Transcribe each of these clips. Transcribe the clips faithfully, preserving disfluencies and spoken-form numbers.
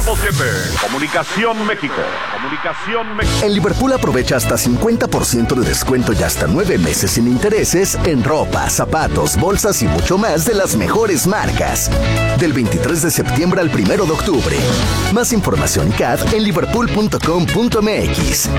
Grupo siete, Comunicación México, Comunicación México. En Liverpool aprovecha hasta cincuenta por ciento de descuento y hasta nueve meses sin intereses en ropa, zapatos, bolsas y mucho más de las mejores marcas. Del veintitrés de septiembre al primero de octubre. Más información C A D en liverpool punto com punto m x.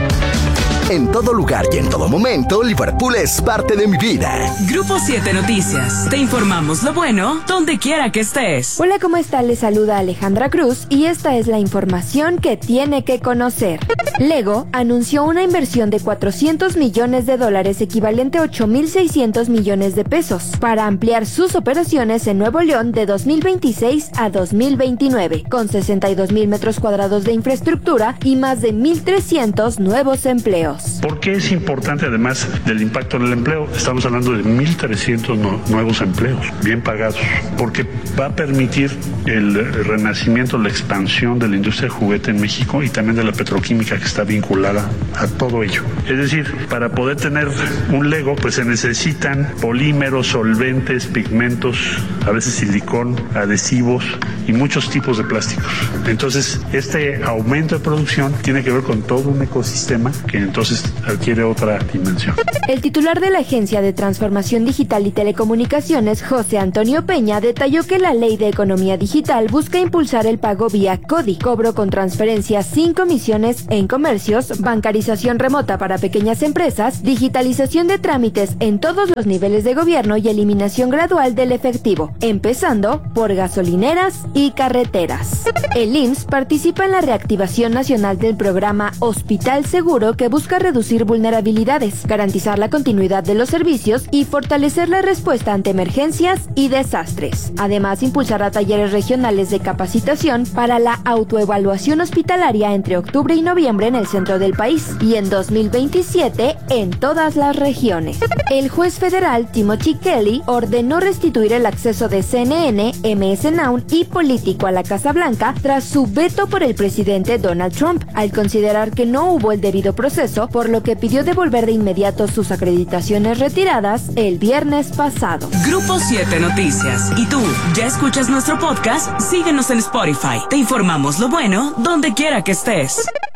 En todo lugar y en todo momento, Liverpool es parte de mi vida. Grupo siete Noticias. Te informamos lo bueno donde quiera que estés. Hola, ¿cómo está? Les saluda Alejandra Cruz y esta es la información que tiene que conocer. Lego anunció una inversión de cuatrocientos millones de dólares, equivalente a ocho mil seiscientos millones de pesos, para ampliar sus operaciones en Nuevo León de dos mil veintiséis a dos mil veintinueve, con sesenta y dos mil metros cuadrados de infraestructura y más de mil trescientos nuevos empleos. ¿Por qué es importante, además del impacto en el empleo? Estamos hablando de mil trescientos no, nuevos empleos, bien pagados, porque va a permitir el renacimiento, la expansión de la industria de juguete en México y también de la petroquímica que está vinculada a todo ello. Es decir, para poder tener un Lego, pues se necesitan polímeros, solventes, pigmentos, a veces silicón, adhesivos y muchos tipos de plásticos. Entonces, este aumento de producción tiene que ver con todo un ecosistema que entonces adquiere otra dimensión. El titular de la Agencia de Transformación Digital y Telecomunicaciones, José Antonio Peña, detalló que la Ley de Economía Digital busca impulsar el pago vía CODI, cobro con transferencias sin comisiones en comercios, bancarización remota para pequeñas empresas, digitalización de trámites en todos los niveles de gobierno y eliminación gradual del efectivo, empezando por gasolineras y carreteras. El I M S S participa en la reactivación nacional del programa Hospital Seguro, que busca reducir vulnerabilidades, garantizar la continuidad de los servicios y fortalecer la respuesta ante emergencias y desastres. Además, impulsará talleres regionales de capacitación para la autoevaluación hospitalaria entre octubre y noviembre en el centro del país y en dos mil veintisiete en todas las regiones. El juez federal Timothy Kelly ordenó restituir el acceso de C N N, M S Now y Político a la Casa Blanca tras su veto por el presidente Donald Trump, al considerar que no hubo el debido proceso, por lo que pidió devolver de inmediato sus acreditaciones retiradas el viernes pasado. Grupo siete Noticias. ¿Y tú, ya escuchas nuestro podcast? Síguenos en Spotify. Te informamos lo bueno donde quiera que estés.